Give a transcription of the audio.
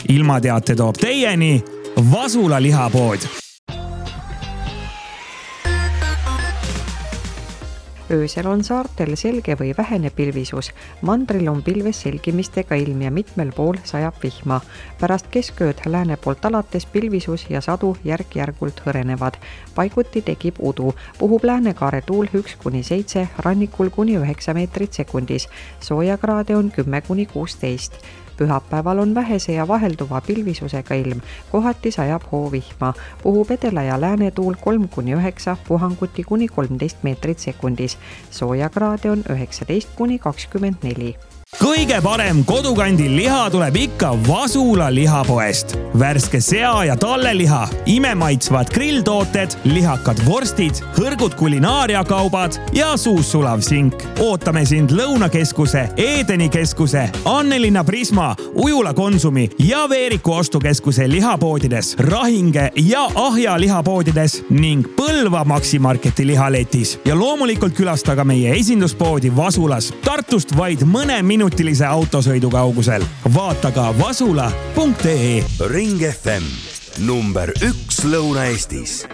ilmateate toob teieni Vasula lihapood. Öösel on saartel selge või vähene pilvisus. Mandril on pilves selgimistega ilm ja mitmel pool sajab vihma. Pärast keskööd lääne poolt alates pilvisus ja sadu järk-järgult hõrenevad. Paiguti tekib udu. Puhub läänekaare tuul 1-7, rannikul kuni 9 meetrit sekundis. Soojakraade on 10-16. Pühapäeval on vähese ja vahelduva pilvisusega ilm. Kohati sajab hoovihma. Puhub edela ja lääne tuul 3-9, puhanguti kuni 13 meetrit sekundis. Soojakraade on 19-24. Kõige parem kodukandi liha tuleb ikka Vasula lihapoest. Värske sea- ja talleliha, imemaitsvad grilltooted, lihakad vorstid, hõrgud kulinaariakaubad ja suussulav sink. Ootame sind Lõunakeskuse, Edeni keskuse, Annelinna Prisma, Ujula Konsumi ja Veeriku ostukeskuse lihapoodides, Rahinge ja Ahja lihapoodides ning Põlva Maximarketi lihaletis. Ja loomulikult külastaga meie esinduspoodi Vasulas, Tartust vaid mõne minutilise autosõidu kaugusel. Vaata ka vasula.ee. Ring FM number 1 Lõuna-Eestis.